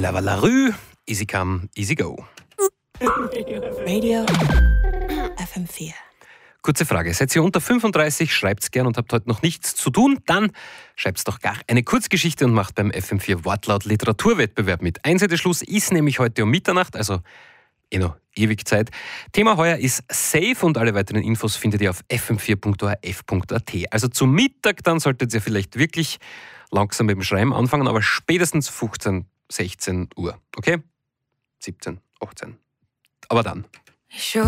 Lava La Rue, Easy Come, Easy Go. Radio FM4. Kurze Frage, seid ihr unter 35, schreibt's gern und habt heute noch nichts zu tun, dann schreibt's doch gar eine Kurzgeschichte und macht beim FM4 Wortlaut Literaturwettbewerb mit. Einsendeschluss ist nämlich heute um Mitternacht, also noch ewig Zeit. Thema heuer ist Safe und alle weiteren Infos findet ihr auf fm4.orf.at. Also zum Mittag, dann solltet ihr vielleicht wirklich langsam mit dem Schreiben anfangen, aber spätestens 15, 16 Uhr, okay? 17, 18. Aber dann. Sure.